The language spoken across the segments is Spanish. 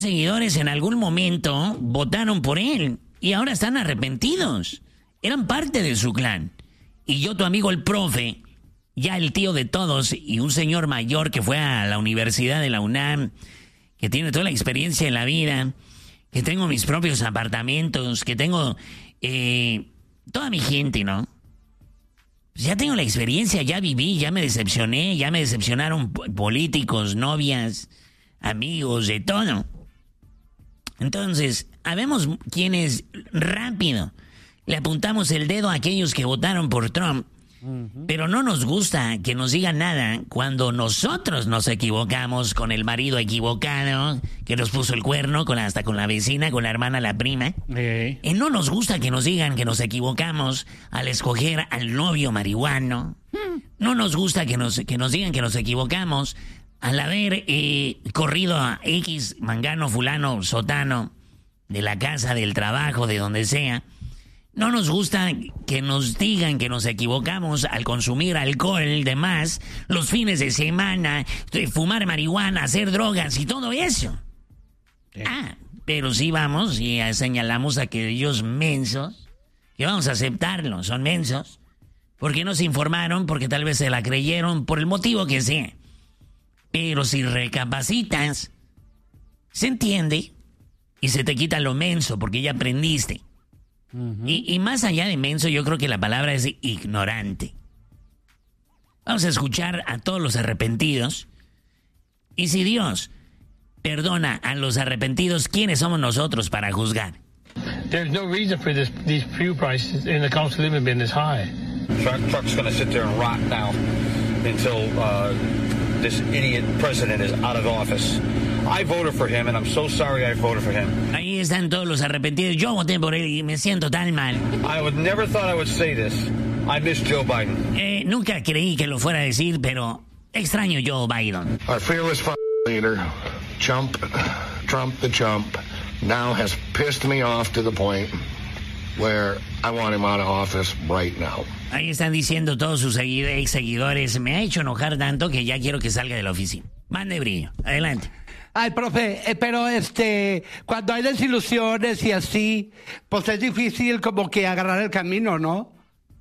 Seguidores en algún momento votaron por él y ahora están arrepentidos. Eran parte de su clan. Y yo, tu amigo el profe, ya el tío de todos y un señor mayor que fue a la universidad de la UNAM, que tiene toda la experiencia en la vida, que tengo mis propios apartamentos, que tengo toda mi gente, ¿no? Pues ya tengo la experiencia, ya viví, ya me decepcioné, ya me decepcionaron políticos, novias, amigos, de todo. Entonces, habemos quienes rápido le apuntamos el dedo a aquellos que votaron por Trump, pero no nos gusta que nos digan nada cuando nosotros nos equivocamos con el marido equivocado, que nos puso el cuerno, hasta con la vecina, con la hermana, la prima. No nos gusta que nos digan que nos equivocamos al escoger al novio marihuano. No nos gusta que nos digan que nos equivocamos al haber corrido a X, mangano, fulano, sotano, de la casa, del trabajo, de donde sea. No nos gusta que nos digan que nos equivocamos al consumir alcohol de más, los fines de semana, fumar marihuana, hacer drogas y todo eso. Pero sí vamos y señalamos a aquellos mensos, que vamos a aceptarlo, son mensos, porque no se informaron, porque tal vez se la creyeron, por el motivo que sea. Pero si recapacitas, se entiende y se te quita lo menso porque ya aprendiste. Y más allá de menso, yo creo que la palabra es ignorante. Vamos a escuchar a todos los arrepentidos. Y si Dios perdona a los arrepentidos, ¿quiénes somos nosotros para juzgar? There's no reason for these fuel prices in the cost of living being this high. Truck's going to sit there and rot now until this idiot president is out of office. I voted for him, and I'm so sorry I voted for him. Ahí están todos los arrepentidos. Yo voté por él y me siento tan mal. I would never thought I would say this. I miss Joe Biden. Nunca creí que lo fuera a decir, pero extraño Joe Biden. Our fearless leader, Trump the chump, now has pissed me off to the point where I want him out of office right now. Ahí están diciendo todos sus ex seguidores. Me ha hecho enojar tanto que ya quiero que salga de la oficina. Mande brillo. Adelante. Ay, profe, pero cuando hay desilusiones y así, pues es difícil como que agarrar el camino, ¿no?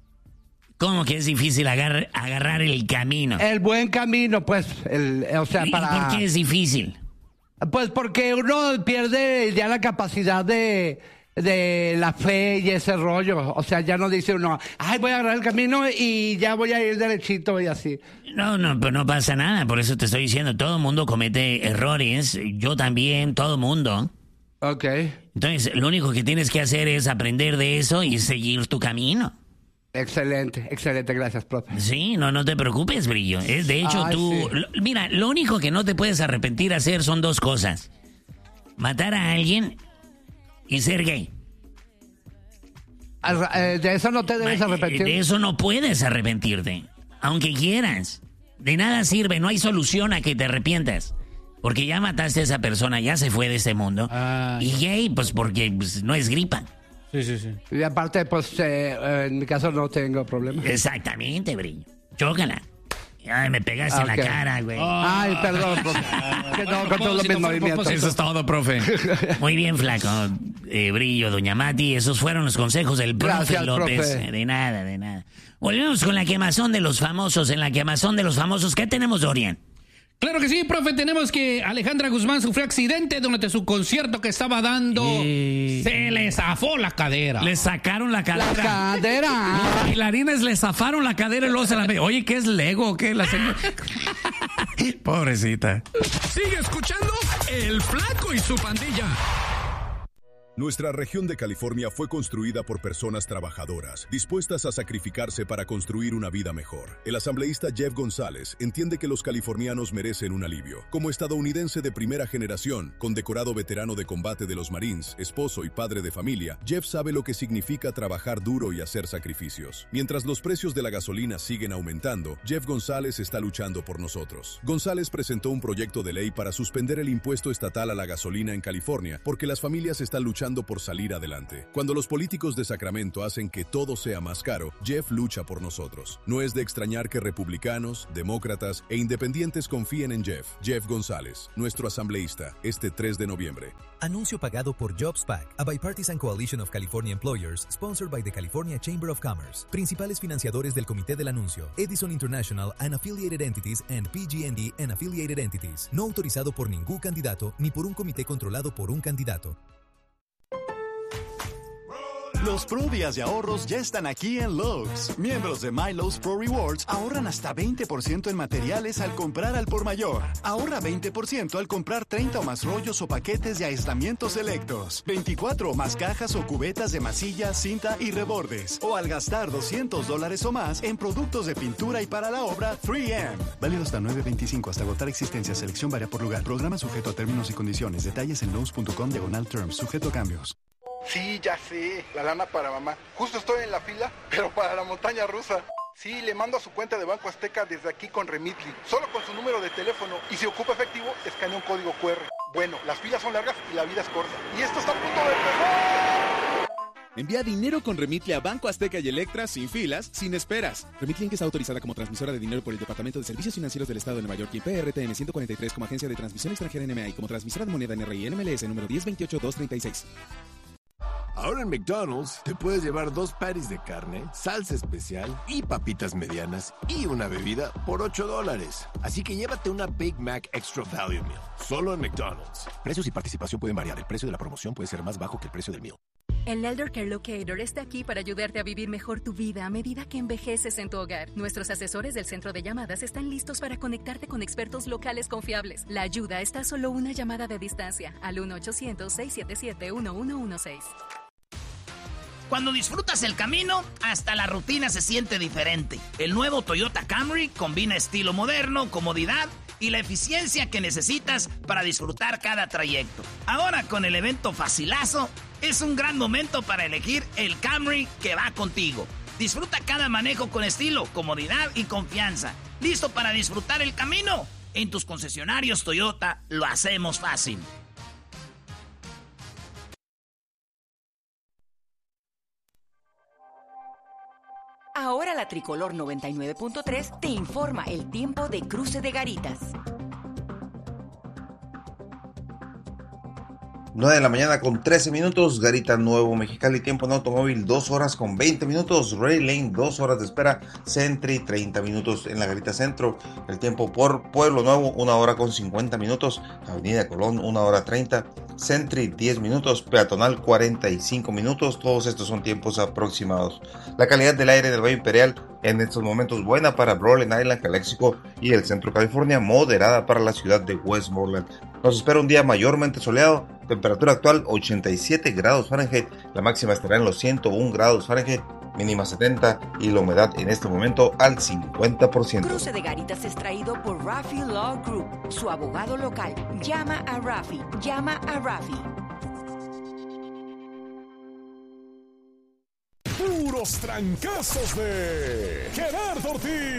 ¿Cómo que es difícil agarrar el camino? El buen camino, pues, o sea, ¿Y por qué es difícil? Pues porque uno pierde ya la capacidad de la fe y ese rollo. O sea, ya no dice uno, ay, voy a agarrar el camino y ya voy a ir derechito y así. No, pero no pasa nada. Por eso te estoy diciendo, todo el mundo comete errores. Yo también, todo el mundo. Ok. Entonces, lo único que tienes que hacer es aprender de eso y seguir tu camino. Excelente, gracias, profe. Sí, no te preocupes, Brillo. De hecho, tú... Sí. Mira, lo único que no te puedes arrepentir hacer son dos cosas. Matar a alguien y ser gay. De eso no te debes arrepentir. De eso no puedes arrepentirte. Aunque quieras. De nada sirve, no hay solución a que te arrepientas. Porque ya mataste a esa persona, ya se fue de este mundo. Y gay, pues porque no es gripa. Sí. Y aparte, pues, en mi caso no tengo problema. Exactamente, Brillo. Chócala. Ay, me pegaste en la cara, güey. Ay, perdón, profe. Que no controlo los mis movimientos. Eso es todo, profe. Muy bien, flaco. Brillo, doña Mati, esos fueron los consejos del profe. Gracias, López. Profe. De nada. Volvemos con la quemazón de los famosos. En la quemazón de los famosos, ¿qué tenemos, Dorian? Claro que sí, profe. Tenemos que Alejandra Guzmán sufrió accidente durante su concierto que estaba dando. Se le zafó la cadera. Le sacaron la cadera. ¡La cadera! Los bailarines le zafaron la cadera y luego se la... Oye, ¿qué es Lego? ¿Qué? La señora... Pobrecita. Sigue escuchando El Flaco y su pandilla. Nuestra región de California fue construida por personas trabajadoras, dispuestas a sacrificarse para construir una vida mejor. El asambleísta Jeff González entiende que los californianos merecen un alivio. Como estadounidense de primera generación, condecorado veterano de combate de los Marines, esposo y padre de familia, Jeff sabe lo que significa trabajar duro y hacer sacrificios. Mientras los precios de la gasolina siguen aumentando, Jeff González está luchando por nosotros. González presentó un proyecto de ley para suspender el impuesto estatal a la gasolina en California, porque las familias están luchando luchando por salir adelante. Cuando los políticos de Sacramento hacen que todo sea más caro, Jeff lucha por nosotros. No es de extrañar que republicanos, demócratas e independientes confíen en Jeff. Jeff González, nuestro asambleísta, este 3 de noviembre. Anuncio pagado por JobsPAC, a bipartisan coalition of California employers, sponsored by the California Chamber of Commerce. Principales financiadores del comité del anuncio: Edison International and Affiliated Entities and PG&E and Affiliated Entities. No autorizado por ningún candidato ni por un comité controlado por un candidato. Los Pro Días de ahorros ya están aquí en Lowe's. Miembros de MyLowe's Pro Rewards ahorran hasta 20% en materiales al comprar al por mayor. Ahorra 20% al comprar 30 o más rollos o paquetes de aislamientos selectos, 24 o más cajas o cubetas de masilla, cinta y rebordes, o al gastar $200 o más en productos de pintura y para la obra 3M. Válido hasta 9/25 hasta agotar existencia. Selección varía por lugar. Programa sujeto a términos y condiciones. Detalles en lowes.com/terms. Sujeto a cambios. Sí, ya sé, la lana para mamá. Justo estoy en la fila, pero para la montaña rusa. Sí, le mando a su cuenta de Banco Azteca desde aquí con Remitly, solo con su número de teléfono. Y si ocupa efectivo, escanea un código QR. Bueno, las filas son largas y la vida es corta. Y esto está a punto de empezar. Envía dinero con Remitly a Banco Azteca y Electra sin filas, sin esperas. Remitly Inc. está autorizada como transmisora de dinero por el Departamento de Servicios Financieros del Estado de Nueva York y PRTN 143 como agencia de transmisión extranjera NMA y como transmisora de moneda NRI NMLS número 1028236. Ahora en McDonald's te puedes llevar 2 patties de carne, salsa especial y papitas medianas y una bebida por $8. Así que llévate una Big Mac Extra Value Meal, solo en McDonald's. Precios y participación pueden variar. El precio de la promoción puede ser más bajo que el precio del meal. El Elder Care Locator está aquí para ayudarte a vivir mejor tu vida a medida que envejeces en tu hogar. Nuestros asesores del centro de llamadas están listos para conectarte con expertos locales confiables. La ayuda está a solo una llamada de distancia al 1-800-677-1116. Cuando disfrutas el camino, hasta la rutina se siente diferente. El nuevo Toyota Camry combina estilo moderno, comodidad y la eficiencia que necesitas para disfrutar cada trayecto. Ahora con el evento Facilazo, es un gran momento para elegir el Camry que va contigo. Disfruta cada manejo con estilo, comodidad y confianza. ¿Listo para disfrutar el camino? En tus concesionarios Toyota lo hacemos fácil. Ahora la Tricolor 99.3 te informa el tiempo de Cruce de Garitas. 9 de la mañana con 13 minutos, Garita Nuevo Mexicali, tiempo en automóvil 2 horas con 20 minutos, Ray Lane 2 horas de espera, Sentry 30 minutos en la Garita Centro, el tiempo por Pueblo Nuevo 1 hora con 50 minutos, Avenida Colón 1 hora 30, Sentry 10 minutos, Peatonal 45 minutos, todos estos son tiempos aproximados. La calidad del aire del Valle Imperial en estos momentos buena para Brawling Island, Calexico y el centro de California, moderada para la ciudad de Westmoreland. Nos espera un día mayormente soleado, temperatura actual 87 grados Fahrenheit, la máxima estará en los 101 grados Fahrenheit, mínima 70 y la humedad en este momento al 50%. Cruce de Garitas es traído por Rafi Law Group, su abogado local. Llama a Rafi, llama a Rafi. Puros trancazos de Gerardo Ortiz.